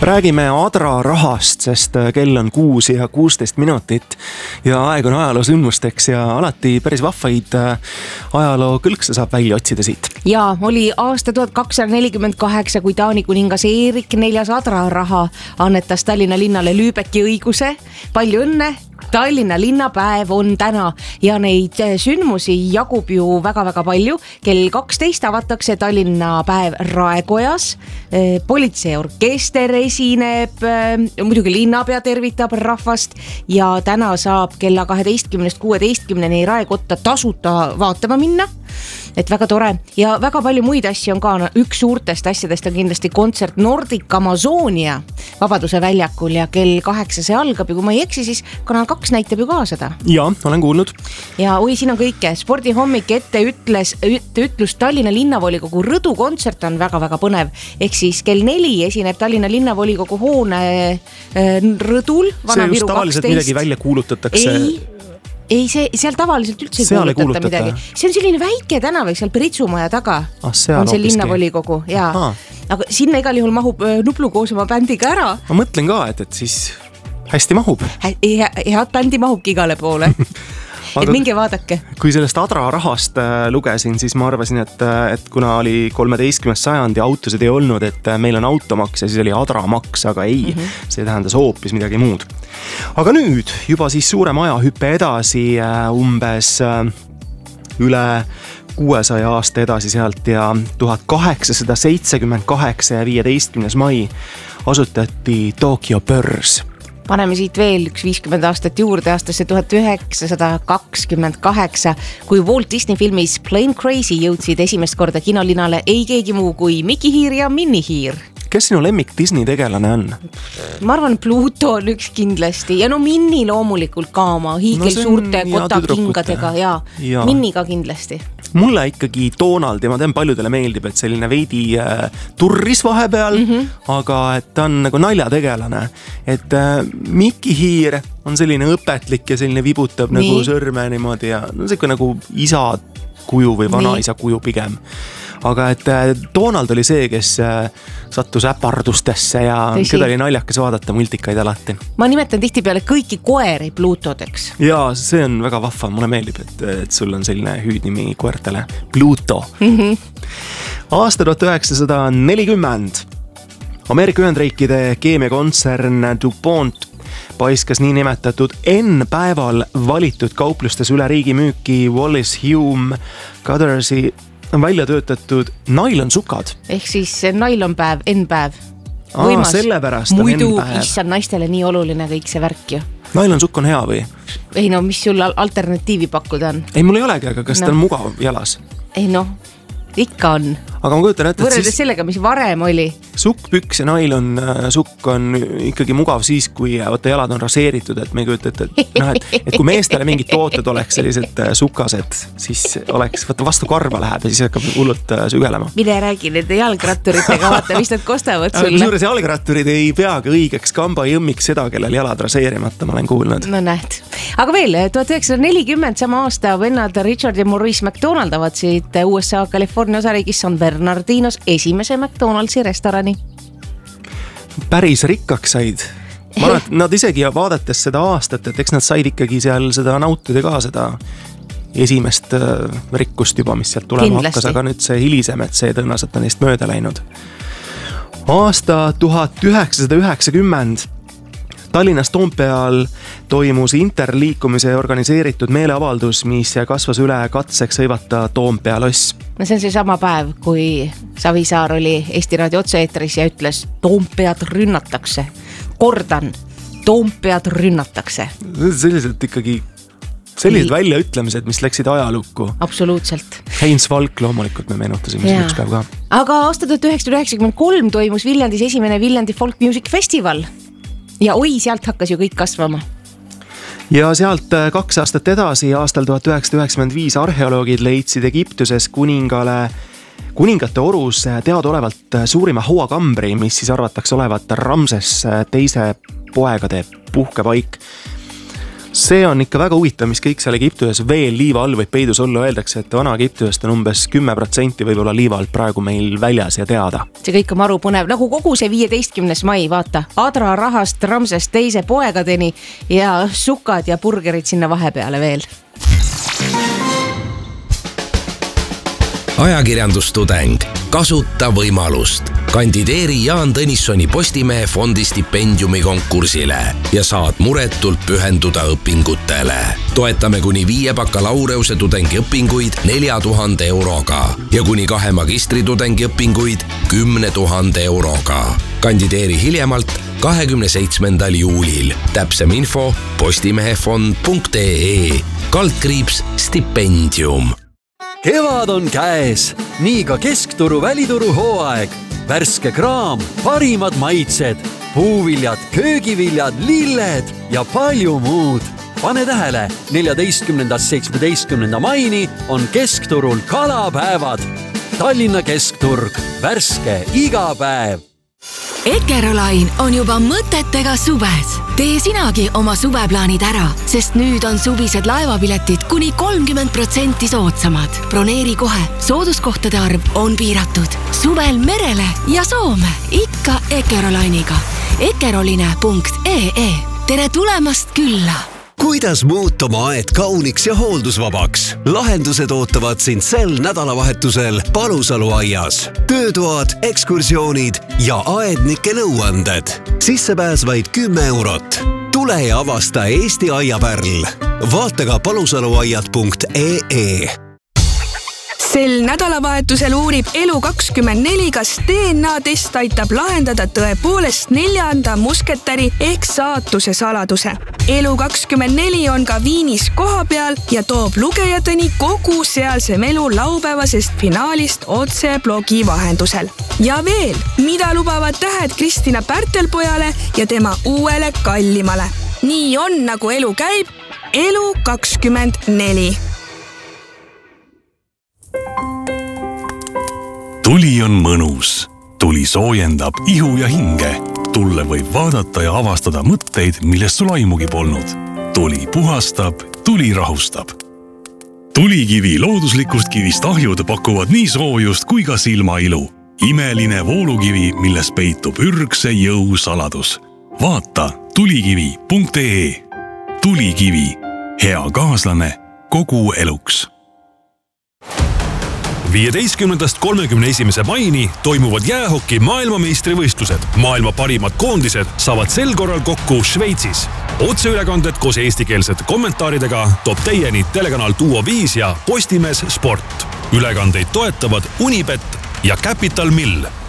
Räägime Adra rahast, sest kell on 6:16 ja aeg on ajaloo sündmusteks ja alati päris vahvaid ajaloo kõlkse saab välja otsida siit. Ja oli aasta 1248, kui Taani kuningas Erik IV Adra raha annetas Tallinna linnale Lübecki õiguse. Palju õnne! Tallinna linnapäev on täna ja neid sündmusi jagub ju väga-väga palju. Kell 12 avatakse Tallinna päev Raekojas, politseiorkester esineb, muidugi linnapea tervitab rahvast ja täna saab kella 12-16 Raekotta tasuta vaatama minna. Et väga tore ja väga palju muid asju on ka. Üks suurtest asjadest on kindlasti kontsert Nordic Amazonia Vabaduse väljakul ja kell 8 see algab ja kui ma ei eksi, siis Kanal 2 näitab ju ka seda. Ja, olen kuulnud. Ja siin on kõike. Spordihommik ütlus Tallinna linnavolikogu Rõdu kontsert on väga-väga põnev. Ehk siis kell 4 esineb Tallinna linnavolikogu hoone Rõdul. See just tavaliselt midagi välja kuulutatakse. Ei, seal tavaliselt üldse ei kuulutata midagi. See on selline väike tänav, seal Pritsumaja taga on see linnavolikogu. Aga sinna igal juhul mahub Nuplu koos oma bändiga ära. Ma mõtlen ka, et siis hästi mahub. Head bändi mahubki igale poole. Et minge vaadake. Kui sellest Adra rahast lugesin, siis ma arvasin, et kuna oli 13. sajandi autosid ei olnud, et meil on automaks ja siis oli Adra maks, aga ei, see tähendas hoopis midagi muud. Aga nüüd juba siis suurem ajahüppe edasi, umbes üle 600 aasta edasi sealt ja 1878 ja 15. mai asutati Tokyo börs. Paneme siit veel üks 50 aastat juurde aastasse 1928, kui Walt Disney filmis Plane Crazy jõudsid esimest korda kinolinale ei keegi muu kui Mickey Hiir ja Minnie Hiir. Kes sinu lemmik Disney tegelane on? Ma arvan, Pluto on üks kindlasti ja Minnie loomulikult ka oma hiigel suurte kotakingadega ja Minnie ka kindlasti. Mulle ikkagi Donald ja ma tean paljudele meeldib, et selline veidi turris vahepeal, aga et ta on nagu naljategelane. Et Mickey Hiir on selline õpetlik ja selline vibutab nagu sõrme niimoodi ja see nagu isa kuju või vanaisa kuju pigem. Aga et Donald oli see, kes sattus äpardustesse ja keda oli naljakas vaadata multikaid alati. Ma nimetan tihtipeale kõiki koeri Plutodeks. Ja see on väga vahva, mulle meeldib, et sul on selline hüüdnimi koertele Pluto. Aasta 1940 Ameerika Ühendriikide keemiakontsern DuPont paiskas nii nimetatud N-päeval valitud kauplustes üle riigi müüki Wallace Hume Cuttersi välja töötatud nailonsukad. Ehk siis nailonpäev, N-päev. Sellepärast on muidu N-päev. Issand naistele nii oluline kõik see värk ju. Nailonsukk on hea või? Ei no, mis sul alternatiivi pakkuda on? Ei, mul ei olegi, aga kas ta on mugav jalas? Ei no, ikka on. Aga ma kujutan ette, võrreldes sellega, mis varem oli. Sukkpüks ja nailon sukk on ikkagi mugav siis, kui jalad on raseeritud, et me ei kujuta, et kui meestele mingid tooted oleks sellised sukased, siis oleks, vastu karva läheb ja siis hakkab hullult sügelema. Mine räägi nende jalgratturitega, vaata, mis nad kostavad sulle. Kusjuures jalgratturid ei peagi õigeks kamba jõmmiks seda, kellel jalad raseerimata, ma olen kuulnud. No näed. Aga veel, 1940 sama aasta vennad Richard ja Maurice McDonald avatsid USA California osariigis San Bernardinos esimese McDonaldsi restorani. Päris rikkaks said. Ma arvan, et nad isegi vaadates seda aastat, et eks nad said ikkagi seal seda nautida ka seda esimest rikkust juba, mis sealt tulema hakkas, aga nüüd see hilisem, et see tõenäoliselt on neist mööda läinud. Aasta 1990 Tallinnas Toompeal toimus interliikumise organiseeritud meeleavaldus, mis kasvas üle katseks hõivata Toompea loss. No see on see sama päev, kui Savisaar oli Eesti Raadio otse-eetris ja ütles Toompead rünnatakse. Kordan, Toompead rünnatakse. Sellised ikkagi sellised väljaütlemised, mis läksid ajalukku. Absoluutselt. Heinz Valk loomulikult me meenutasime see üks päev ka. Aga aasta 1993 toimus Viljandis esimene Viljandi Folk Music Festival. Ja sealt hakkas ju kõik kasvama. Ja sealt 2 aastat edasi, aastal 1995 arheoloogid leidsid Egiptuses kuningate orus teadaolevalt suurima hauakambri, mis siis arvatakse olevat Ramses teise poegade puhkepaik. see on ikka väga huvitav, mis kõik seal Egiptuses veel liiva all võib peidus olla. Öeldakse, et vana Egiptusest on umbes 10% võib-olla liiva alt praegu meil väljas ja teada. See kõik on maru põnev, nagu kogu see 15. mai, vaata. Adra rahast Ramses teise poegadeni ja sukad ja burgerid sinna vahepeale veel. Ajakirjandustudeng, kasuta võimalust. Kandideeri Jaan Tõnissoni Postimehe fondi stipendiumi konkursile ja saad muretult pühenduda õpingutele. Toetame kuni 5 bakalaureuse tudengi õpinguid 4000 euroga ja kuni 2 magistritudengi õpinguid 10 000 euroga. Kandideeri hiljemalt 27. juulil. Täpsem info postimehefond.ee /stipendium. Kevad on käes, nii ka keskturu välituru hooaeg. Värske kraam, parimad maitsed, puuviljad, köögiviljad, lilled ja palju muud. Pane tähele, 14.–17. maini on keskturul kalapäevad. Tallinna keskturg, värske iga päev. Eckerolain on juba mõtetega suves. Tee sinagi oma suveplaanid ära, sest nüüd on suvised laevapiletid kuni 30% soodsamad. Broneeri kohe, sooduskohtade arv on piiratud. Suvel merele ja Soome, ikka Eckerolainiga. Eckeroline.ee. Tere tulemast külla! Kuidas muuta oma aed kauniks ja hooldusvabaks? Lahendused ootavad sind sel nädalavahetusel Palusalu aias. Töötoad, ekskursioonid ja aednike nõuanded. Sissepääs vaid 10 eurot. Tule ja avasta Eesti aiapärl. Vaata ka palusaluaiad.ee. Sel nädalavahetusel uurib Elu24, kas DNA-test aitab lahendada tõepoolest 4. musketäri ehk saatuse saladuse. Elu24 on ka Viinis koha peal ja toob lugejateni kogu sealse elu laupäevasest finaalist otse blogi vahendusel. Ja veel, mida lubavad tähed Kristina Pärtelpojale ja tema uuele kallimale. Nii on, nagu elu käib, Elu24. Tuli on mõnus. Tuli soojendab ihu ja hinge. Tulle võib vaadata ja avastada mõtteid, millest sul aimugi polnud. Tuli puhastab, tuli rahustab. Tulikivi looduslikust kivist ahjud pakuvad nii soojust kui ka silmailu. Imeline voolukivi, milles peitub ürgse jõu saladus. Vaata tulikivi.ee. Tulikivi. Hea kaaslane kogu eluks. 15.–31. maini toimuvad jäähoki maailmameistrivõistlused. Maailma parimad koondised saavad sel korral kokku Šveitsis. Otseülekanded koos eestikeelsete kommentaaridega toob teieni telekanal Duo 5 ja Postimees Sport. Ülekandeid toetavad Unibet ja Capital Mill.